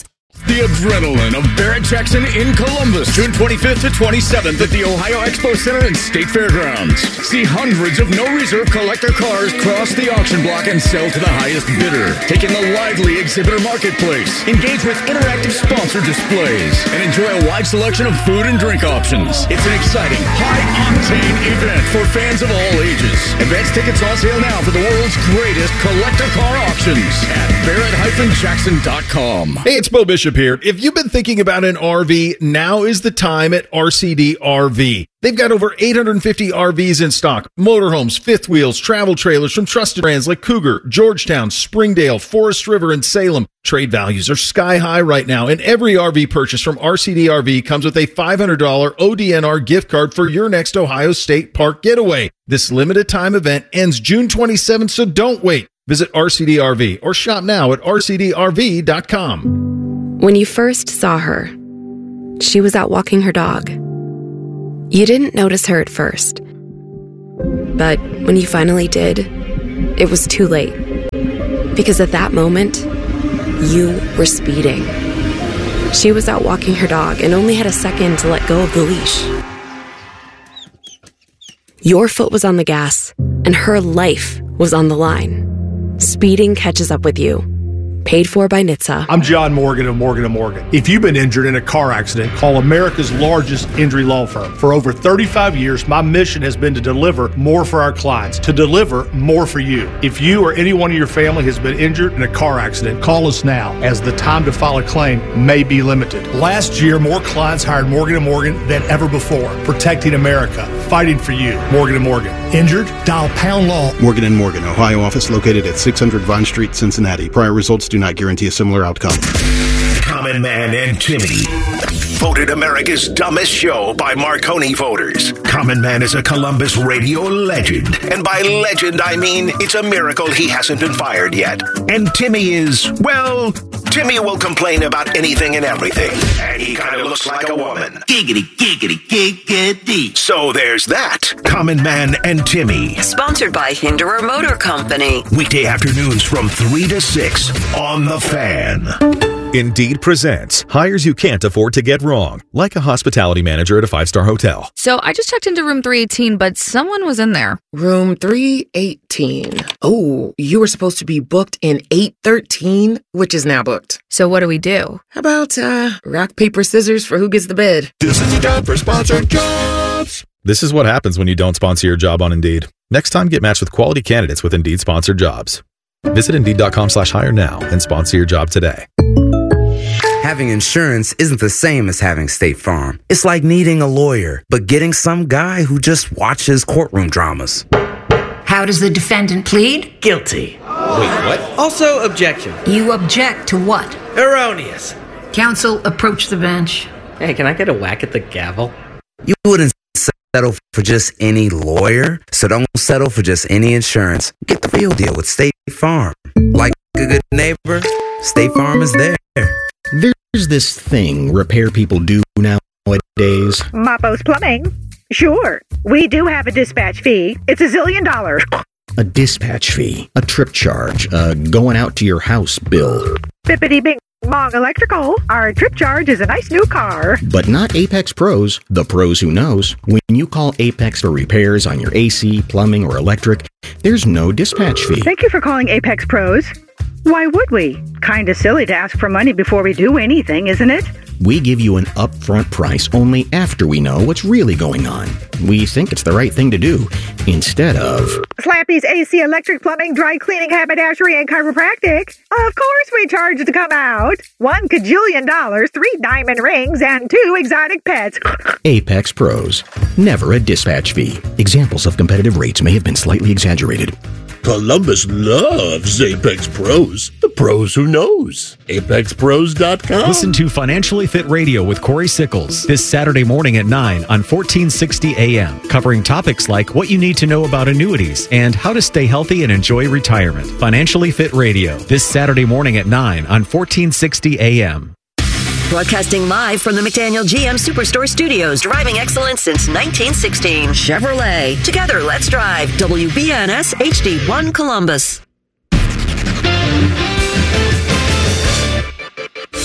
the adrenaline of Barrett-Jackson in Columbus, June 25th to 27th at the Ohio Expo Center and State Fairgrounds. See hundreds of no-reserve collector cars cross the auction block and sell to the highest bidder. Take in the lively exhibitor marketplace. Engage with interactive sponsor displays and enjoy a wide selection of food and drink options. It's an exciting, high-octane event for fans of all ages. Advance tickets on sale now for the world's greatest collector car auctions at Barrett-Jackson.com. Hey, it's Bo Bishop here. If you've been thinking about an RV, now is the time at RCD RV. They've got over 850 RVs in stock. Motorhomes, fifth wheels, travel trailers from trusted brands like Cougar, Georgetown, Springdale, Forest River, and Salem. Trade values are sky high right now, and every RV purchase from RCD RV comes with a $500 ODNR gift card for your next Ohio State Park getaway. This limited time event ends June 27th, so don't wait. Visit RCD RV or shop now at rcdrv.com. When you first saw her, she was out walking her dog. You didn't notice her at first. But when you finally did, it was too late. Because at that moment, you were speeding. She was out walking her dog and only had a second to let go of the leash. Your foot was on the gas, and her life was on the line. Speeding catches up with you. Paid for by NHTSA. I'm John Morgan of Morgan & Morgan. If you've been injured in a car accident, call America's largest injury law firm. For over 35 years, my mission has been to deliver more for our clients, to deliver more for you. If you or anyone in your family has been injured in a car accident, call us now, as the time to file a claim may be limited. Last year, more clients hired Morgan & Morgan than ever before, protecting America, fighting for you. Morgan & Morgan. Injured? Dial pound law. Morgan & Morgan, Ohio office located at 600 Vine Street, Cincinnati. Prior results do not guarantee a similar outcome. Common Man and Timmy. Voted America's dumbest show by Marconi voters. Common Man is a Columbus radio legend. And by legend, I mean it's a miracle he hasn't been fired yet. And Timmy is, well, Timmy will complain about anything and everything. And he kind of looks like a woman. Giggity, giggity, giggity. So there's that. Common Man and Timmy. Sponsored by Hinderer Motor Company. Weekday afternoons from 3 to 6 on The Fan. Indeed presents hires you can't afford to get wrong, like a hospitality manager at a 5-star hotel. So I just checked into room 318, but someone was in there. Room 318. Oh, you were supposed to be booked in 813, which is now booked. So what do we do? How about rock, paper, scissors for who gets the bid? This is the time for sponsored jobs. This is what happens when you don't sponsor your job on Indeed. Next time, get matched with quality candidates with Indeed sponsored jobs. Visit Indeed.com/hire now and sponsor your job today. Having insurance isn't the same as having State Farm. It's like needing a lawyer, but getting some guy who just watches courtroom dramas. How does the defendant plead? Guilty. Wait, what? Also, objection. You object to what? Erroneous. Counsel, approach the bench. Hey, can I get a whack at the gavel? You wouldn't settle for just any lawyer, so don't settle for just any insurance. Get the real deal with State Farm. Like a good neighbor, State Farm is there. There's this thing repair people do nowadays. Mapo's Plumbing. Sure. We do have a dispatch fee. It's $1 zillion. A dispatch fee, a trip charge, going out to your house bill. Bippity bing bong electrical. Our trip charge is a nice new car. But not Apex Pros, the pros who knows. When you call Apex for repairs on your AC, plumbing, or electric, there's no dispatch fee. Thank you for calling Apex Pros. Why would we? Kinda silly to ask for money before we do anything, isn't it? We give you an upfront price only after we know what's really going on. We think it's the right thing to do, instead of... Slappy's AC, electric, plumbing, dry cleaning, haberdashery, and chiropractic. Of course we charge to come out. $1 kajillion, 3 diamond rings, and 2 exotic pets. Apex Pros. Never a dispatch fee. Examples of competitive rates may have been slightly exaggerated. Columbus loves Apex Pros. The pros who knows. ApexPros.com. Listen to Financially Fit Radio with Corey Sickles this Saturday morning at 9 on 1460 AM, covering topics like what you need to know about annuities and how to stay healthy and enjoy retirement. Financially Fit Radio this Saturday morning at 9 on 1460 AM. Broadcasting live from the McDaniel GM Superstore Studios, driving excellence since 1916. Chevrolet. Together, let's drive. WBNS HD1 Columbus.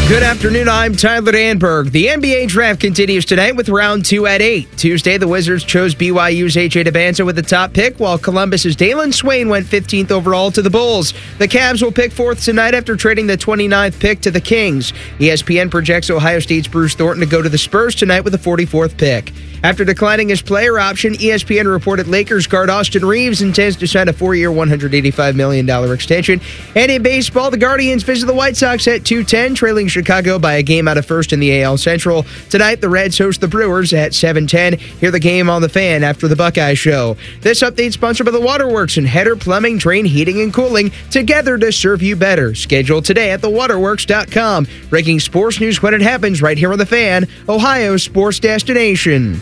Good afternoon, I'm Tyler Danberg. The NBA draft continues tonight with round 2 at 8. Tuesday, the Wizards chose BYU's A.J. Debinza with the top pick, while Columbus's Dalen Swain went 15th overall to the Bulls. The Cavs will pick 4th tonight after trading the 29th pick to the Kings. ESPN projects Ohio State's Bruce Thornton to go to the Spurs tonight with the 44th pick. After declining his player option, ESPN reported Lakers guard Austin Reeves intends to sign a 4-year, $185 million extension. And in baseball, the Guardians visit the White Sox at 2:10, trailing Chicago by a game out of first in the AL Central. Tonight, the Reds host the Brewers at 7:10. Hear the game on the Fan after the Buckeye Show. This update sponsored by the Waterworks and Header Plumbing, Drain, Heating, and Cooling, together to serve you better. Schedule today at thewaterworks.com. Breaking sports news when it happens right here on the Fan, Ohio's sports destination.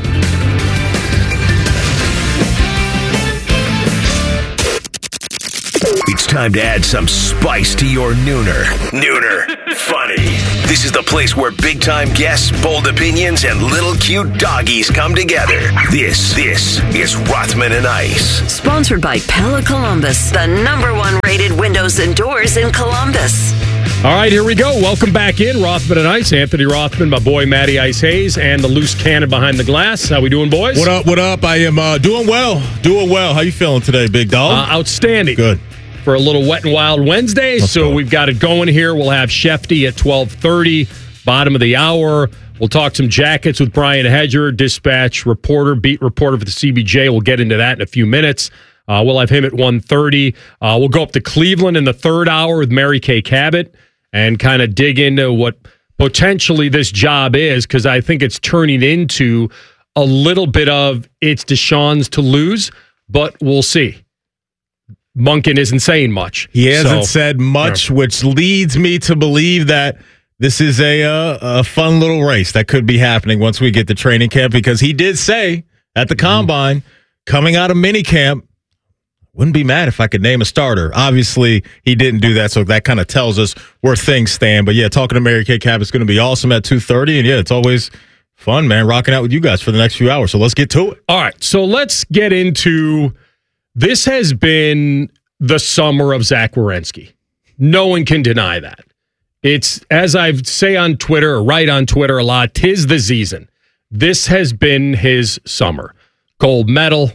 It's time to add some spice to your nooner. Nooner funny. This is the place where big-time guests, bold opinions, and little cute doggies come together. This is Rothman and Ice. Sponsored by Pella Columbus, the #1 rated windows and doors in Columbus. All right, here we go. Welcome back in. Rothman and Ice. Anthony Rothman, my boy Matty Ice Hayes, and the loose cannon behind the glass. How we doing, boys? What up, what up? I am doing well. Doing well. How you feeling today, big dog? Outstanding. Good. For a little Wet and Wild Wednesday. So we've got it going here. We'll have Shefty at 12:30, bottom of the hour. We'll talk some Jackets with Brian Hedger, Dispatch reporter, beat reporter for the CBJ. We'll get into that in a few minutes. We'll have him at 1:30. We'll go up to Cleveland in the third hour with Mary Kay Cabot and kind of dig into what potentially this job is, because I think it's turning into a little bit of it's Deshaun's to lose, but we'll see. Monken isn't saying much. He hasn't said much, which leads me to believe that this is a fun little race that could be happening once we get to training camp, because he did say at the Combine, coming out of minicamp, wouldn't be mad if I could name a starter. Obviously, he didn't do that, so that kind of tells us where things stand. But, yeah, talking to Mary Kay Cabot is going to be awesome at 2:30, and, yeah, it's always fun, man, rocking out with you guys for the next few hours. So let's get to it. All right, so let's get into – this has been the summer of Zach Werenski. No one can deny that. It's, as I say on Twitter, or write on Twitter a lot, 'tis the season. This has been his summer. Gold medal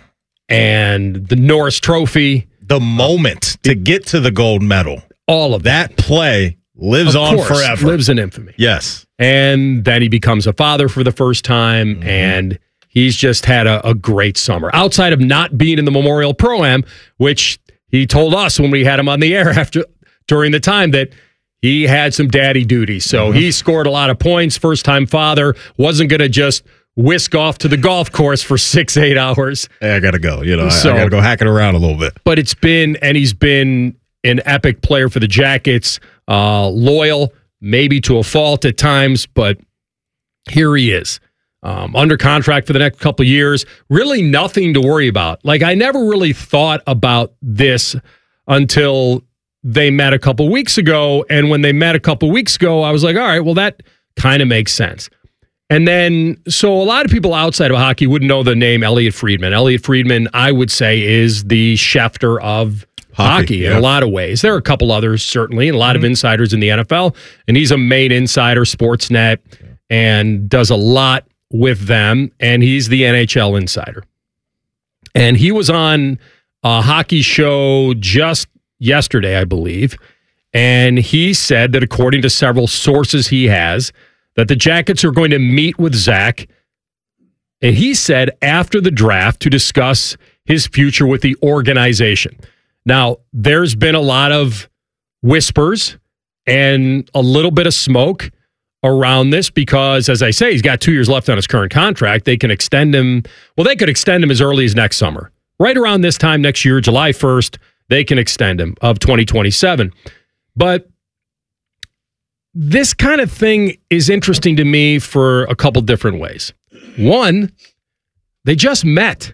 and the Norris Trophy. The moment to get to the gold medal. All of that play lives on forever. Lives in infamy. Yes. And then he becomes a father for the first time, and he's just had a great summer. Outside of not being in the Memorial Pro-Am, which he told us when we had him on the air during the time that he had some daddy duties. So he scored a lot of points, first-time father, wasn't going to just whisk off to the golf course for 6-8 hours. Hey, I got to go. I got to go hacking around a little bit. But he's been an epic player for the Jackets, loyal, maybe to a fault at times, but here he is. Under contract for the next couple of years. Really nothing to worry about. Like, I never really thought about this until they met a couple weeks ago. And when they met a couple weeks ago, I was like, all right, well, that kind of makes sense. And then, so a lot of people outside of hockey wouldn't know the name Elliot Friedman. Elliot Friedman, I would say, is the Schefter of hockey in a lot of ways. There are a couple others, certainly, and a lot of insiders in the NFL. And he's a main insider, Sportsnet, and does a lot with them, and he's the NHL insider. And he was on a hockey show just yesterday, I believe, and he said that according to several sources he has, that the Jackets are going to meet with Zach, and he said after the draft to discuss his future with the organization. Now, there's been a lot of whispers and a little bit of smoke around this because, as I say, he's got 2 years left on his current contract. They can extend him. Well, they could extend him as early as next summer. Right around this time next year, July 1st, they can extend him of 2027. But this kind of thing is interesting to me for a couple different ways. One, they just met.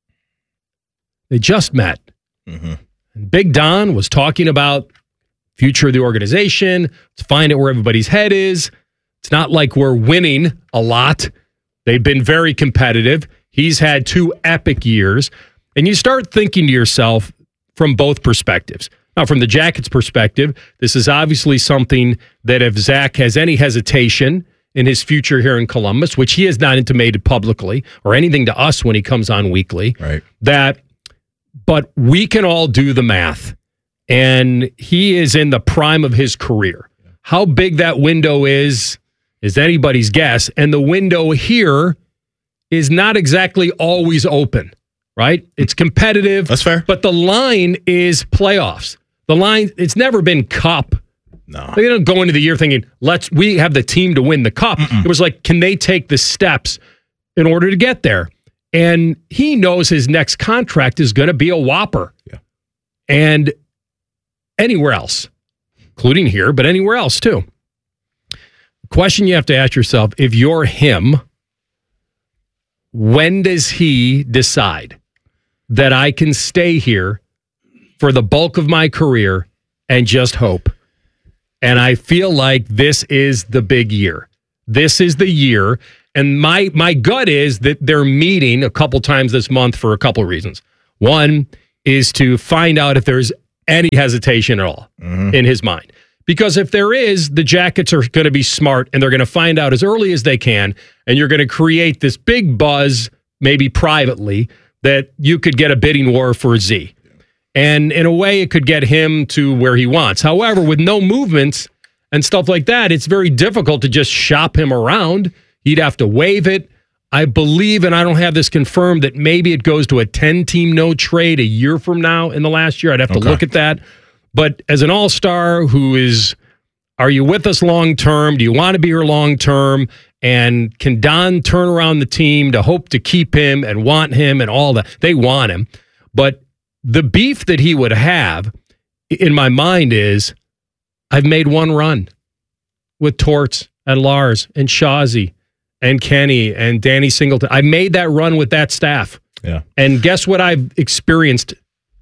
And Big Don was talking about future of the organization, to find out where everybody's head is. It's not like we're winning a lot. They've been very competitive. He's had 2 epic years. And you start thinking to yourself from both perspectives. Now, from the Jackets' perspective, this is obviously something that if Zach has any hesitation in his future here in Columbus, which he has not intimated publicly or anything to us when he comes on weekly, right? But we can all do the math, and he is in the prime of his career. How big that window is anybody's guess, and the window here is not exactly always open, right? It's competitive. That's fair. But the line is playoffs. The line, it's never been cup. No. They don't go into the year thinking, we have the team to win the cup. It was like, can they take the steps in order to get there? And he knows his next contract is going to be a whopper. Yeah. And anywhere else, including here, but anywhere else too. The question you have to ask yourself, if you're him, when does he decide that I can stay here for the bulk of my career and just hope? And I feel like this is the big year. This is the year. And my gut is that they're meeting a couple times this month for a couple of reasons. One is to find out if there's any hesitation at all in his mind. Because if there is, the Jackets are going to be smart and they're going to find out as early as they can, and you're going to create this big buzz, maybe privately, that you could get a bidding war for Z. And in a way, it could get him to where he wants. However, with no movements and stuff like that, it's very difficult to just shop him around. He'd have to waive it. I believe, and I don't have this confirmed, that maybe it goes to a 10-team no trade a year from now in the last year. I'd have to look at that. But as an all-star are you with us long-term? Do you want to be here long-term? And can Don turn around the team to hope to keep him and want him and all that? They want him. But the beef that he would have, in my mind, is I've made one run with Torts and Lars and Shazi and Kenny and Danny Singleton. I made that run with that staff. Yeah. And guess what I've experienced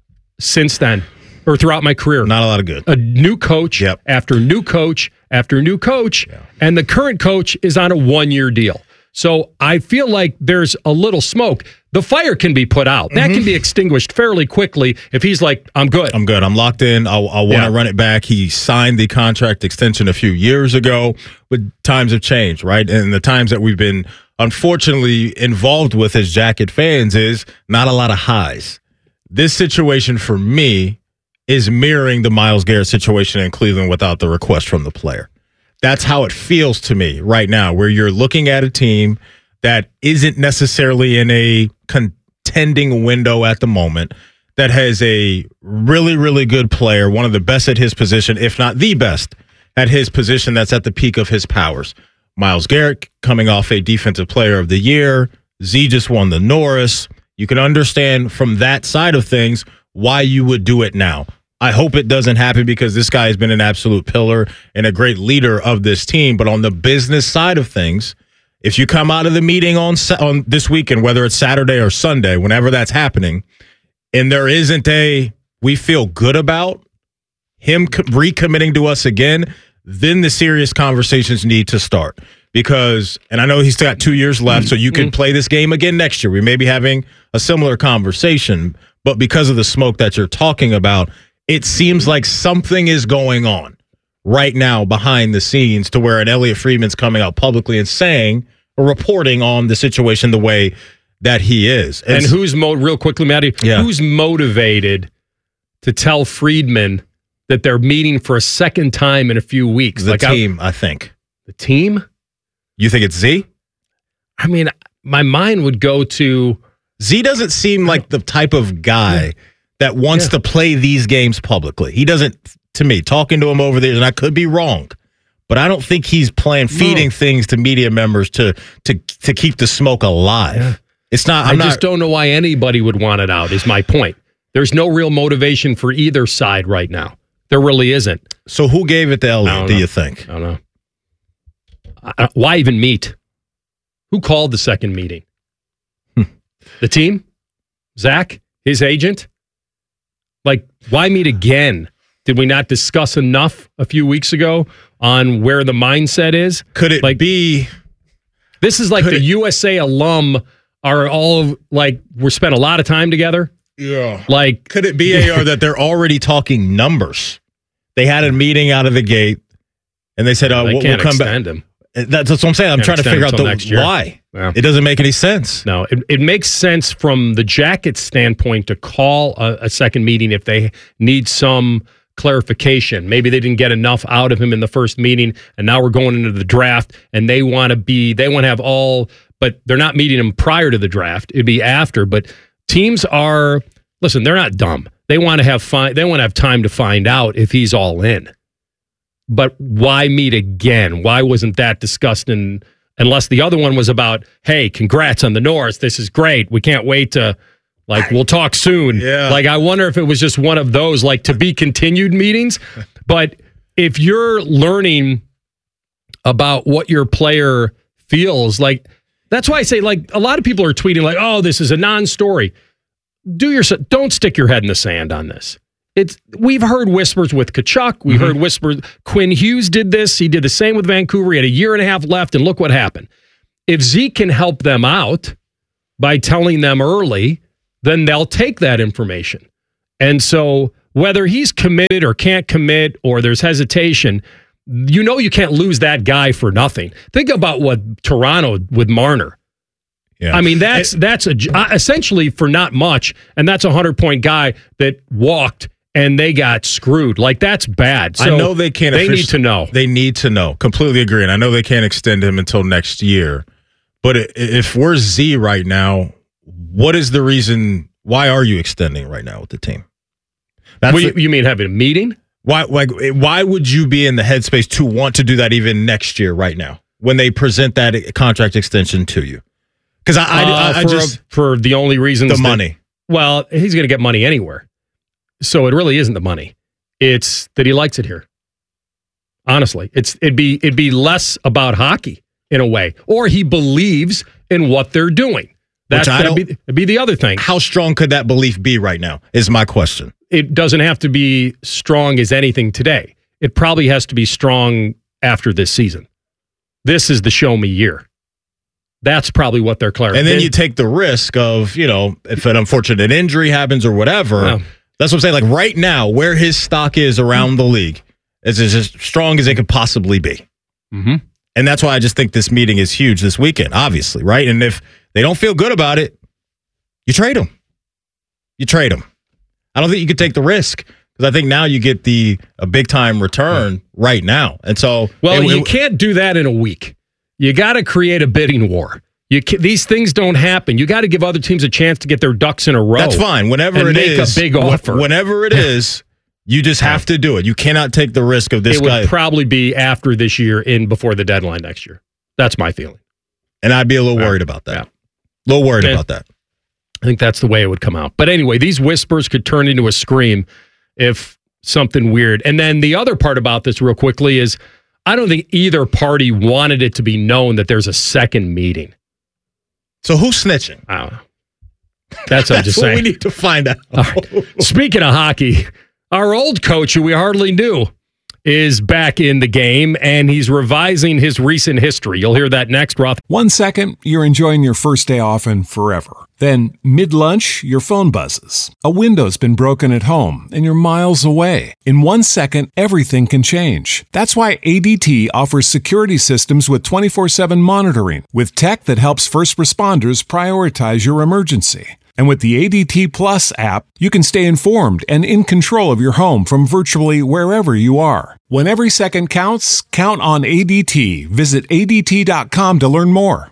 since then, or throughout my career? Not a lot of good. A new coach after new coach after new coach, and the current coach is on a one-year deal. So I feel like there's a little smoke. The fire can be put out. That can be extinguished fairly quickly if he's like, I'm good. I'm good. I'm locked in. I want to run it back. He signed the contract extension a few years ago, but times have changed, right? And the times that we've been unfortunately involved with as Jacket fans is not a lot of highs. This situation for me is mirroring the Myles Garrett situation in Cleveland without the request from the player. That's how it feels to me right now, where you're looking at a team that isn't necessarily in a contending window at the moment, that has a really, really good player, one of the best at his position, if not the best at his position, that's at the peak of his powers. Myles Garrett coming off a Defensive Player of the Year. Z just won the Norris. You can understand from that side of things why you would do it now. I hope it doesn't happen because this guy has been an absolute pillar and a great leader of this team. But on the business side of things, if you come out of the meeting on this weekend, whether it's Saturday or Sunday, whenever that's happening, and there isn't we feel good about him recommitting to us again, then the serious conversations need to start. Because, and I know he's got 2 years left, so you can play this game again next year. We may be having a similar conversation, but because of the smoke that you're talking about, it seems like something is going on right now behind the scenes to where an Elliot Friedman's coming out publicly and saying or reporting on the situation the way that he is. And who's, real quickly, Matty, who's motivated to tell Friedman that they're meeting for a second time in a few weeks? The team, I think. The team? You think it's Z? I mean, my mind would go to... Z doesn't seem like the type of guy that wants to play these games publicly. He doesn't, to me, talking to him over there, and I could be wrong, but I don't think he's feeding things to media members to keep the smoke alive. Yeah. It's not. I just don't know why anybody would want it out, is my point. There's no real motivation for either side right now. There really isn't. So who gave it to Elliot, do you think? I don't know. Why even meet? Who called the second meeting? The team? Zach? His agent? Like, why meet again? Did we not discuss enough a few weeks ago on where the mindset is? Could it be... This is like the USA alum are all, like, we spent a lot of time together. Yeah. Like, could it be, AR, that they're already talking numbers? They had a meeting out of the gate, and they said, they we'll can't come extend back. him. That's what I'm saying. I'm Can't trying to figure out extend next year. why. Yeah. It doesn't make any sense. No, it makes sense from the Jackets' standpoint to call a second meeting if they need some clarification. Maybe they didn't get enough out of him in the first meeting, and now we're going into the draft, and they want to have all, but they're not meeting him prior to the draft. It'd be after. But teams they're not dumb. They want to have time to find out if he's all in. But why meet again? Why wasn't that discussed unless the other one was about, hey, congrats on the Norris. This is great. We can't wait to, we'll talk soon. Yeah. I wonder if it was just one of those, to be continued meetings. But if you're learning about what your player feels, that's why I say, a lot of people are tweeting, oh, this is a non-story. Don't stick your head in the sand on this. We've heard whispers with Tkachuk. We heard whispers. Quinn Hughes did this. He did the same with Vancouver. He had a year and a half left, and look what happened. If Zeke can help them out by telling them early, then they'll take that information. And so whether he's committed or can't commit or there's hesitation, you can't lose that guy for nothing. Think about what Toronto with Marner. Yeah. I mean, that's essentially for not much, and that's a 100-point guy that walked and they got screwed. That's bad. So I know they can't. They need to know. They need to know. Completely agree. And I know they can't extend him until next year. But if we're Z right now, what is the reason? Why are you extending right now with the team? You mean having a meeting? Why would you be in the headspace to want to do that even next year right now when they present that contract extension to you? Because I just for the only reasons money. Well, he's going to get money anywhere. So it really isn't the money. It's that he likes it here. Honestly, it'd be less about hockey in a way, or he believes in what they're doing. That'd be the other thing. How strong could that belief be right now? Is my question. It doesn't have to be strong as anything today. It probably has to be strong after this season. This is the show me year. That's probably what they're clarifying. And then you take the risk of, if an unfortunate injury happens or whatever. Yeah. That's what I'm saying. Right now, where his stock is around the league is as strong as it could possibly be. Mm-hmm. And that's why I just think this meeting is huge this weekend, obviously, right? And if they don't feel good about it, you trade them. I don't think you could take the risk because I think now you get a big-time return right now. And so... Well, you can't do that in a week. You got to create a bidding war. These things don't happen. You got to give other teams a chance to get their ducks in a row. That's fine. Whenever it is, make a big offer. Whenever it is, you just have to do it. You cannot take the risk of this guy. It would probably be after this year, before the deadline next year. That's my feeling. And I'd be a little worried about that. Yeah. A little worried about that. I think that's the way it would come out. But anyway, these whispers could turn into a scream if something weird. And then the other part about this real quickly is I don't think either party wanted it to be known that there's a second meeting. So who's snitching? I don't know. That's what I'm just what saying. We need to find out. Right. Speaking of hockey, our old coach, who we hardly knew, is back in the game, and he's revising his recent history. You'll hear that next, Roth. 1 second, you're enjoying your first day off and forever. Then, mid-lunch, your phone buzzes. A window's been broken at home, and you're miles away. In 1 second, everything can change. That's why ADT offers security systems with 24/7 monitoring, with tech that helps first responders prioritize your emergency. And with the ADT Plus app, you can stay informed and in control of your home from virtually wherever you are. When every second counts, count on ADT. Visit ADT.com to learn more.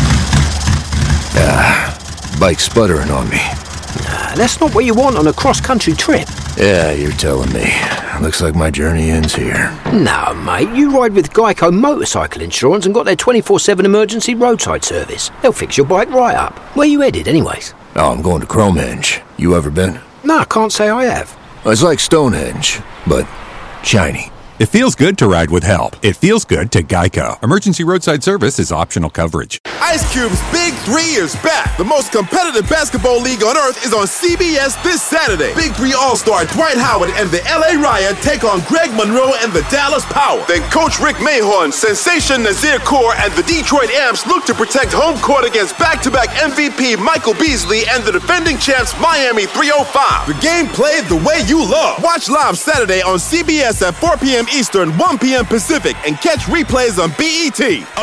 Bike's sputtering on me. That's not what you want on a cross-country trip. Yeah, you're telling me. Looks like my journey ends here. No, mate, you ride with Geico Motorcycle Insurance and got their 24/7 emergency roadside service. They'll fix your bike right up. Where you headed, anyways? Oh, I'm going to Cromenge. You ever been? No, I can't say I have. It's like Stonehenge, but shiny. It feels good to ride with help. It feels good to Geico. Emergency roadside service is optional coverage. Ice Cube's Big 3 is back. The most competitive basketball league on earth is on CBS this Saturday. Big 3 All-Star Dwight Howard and the LA Riot take on Greg Monroe and the Dallas Power. Then Coach Rick Mahorn, Sensation Nazir Kaur, and the Detroit Amps look to protect home court against back-to-back MVP Michael Beasley and the defending champs Miami 305. The game played the way you love. Watch live Saturday on CBS at 4 p.m. Eastern, 1 p.m. Pacific, and catch replays on BET.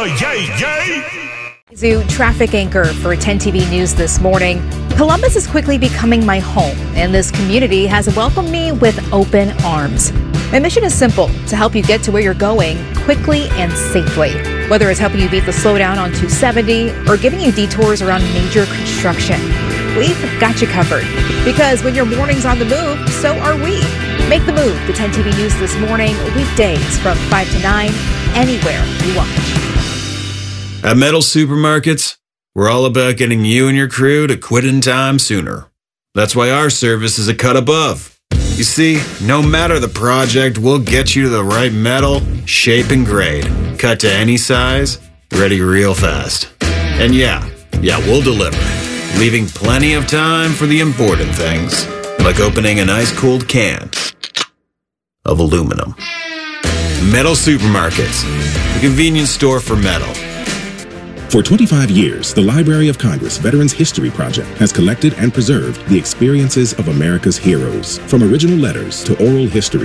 Zoo traffic anchor for 10 TV News this morning. Columbus is quickly becoming my home, and this community has welcomed me with open arms. My mission is simple: to help you get to where you're going quickly and safely. Whether it's helping you beat the slowdown on 270 or giving you detours around major construction, we've got you covered. Because when your morning's on the move, so are we. Make the move to 10 TV News this morning, weekdays from 5 to 9, anywhere you watch. At Metal Supermarkets, we're all about getting you and your crew to quit in time sooner. That's why our service is a cut above. You see, no matter the project, we'll get you to the right metal, shape, and grade. Cut to any size, ready real fast. And yeah, we'll deliver, leaving plenty of time for the important things, like opening an ice-cold can of aluminum. Metal Supermarkets, the convenience store for metal. For 25 years, the Library of Congress Veterans History Project has collected and preserved the experiences of America's heroes. From original letters to oral history